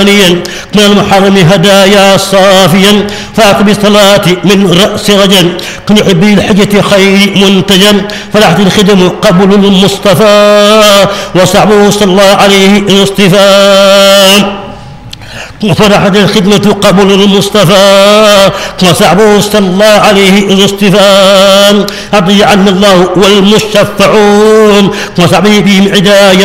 ثانيا من المحرم هدايا صافيا فاق بالصلاة من رأس رجل كن يحب الحجة خير منتجا فلحت الخدم قبل المصطفى وصعبه صلى الله عليه اصطفاء وفرحت الخدمة قبل المصطفى وصعبه صلى الله عليه اصطفاء أضيعنا الله والمشفعون وصعبه بهم عداية